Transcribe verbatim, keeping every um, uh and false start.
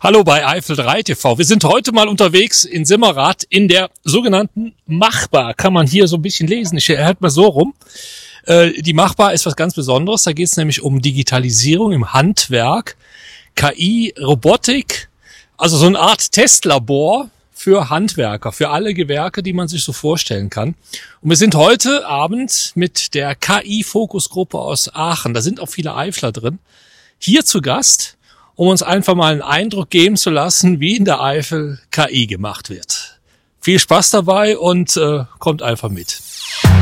Hallo bei Eifel drei T V. Wir sind heute mal unterwegs in Simmerath in der sogenannten Machbar. Kann man hier so ein bisschen lesen. Ich halte mal so rum. Äh, die Machbar ist was ganz Besonderes. Da geht es nämlich um Digitalisierung im Handwerk, K I, Robotik, also so eine Art Testlabor für Handwerker, für alle Gewerke, die man sich so vorstellen kann. Und wir sind heute Abend mit der K I-Fokusgruppe aus Aachen, da sind auch viele Eifler drin, hier zu Gast, um uns einfach mal einen Eindruck geben zu lassen, wie in der Eifel K I gemacht wird. Viel Spaß dabei und äh, kommt einfach mit.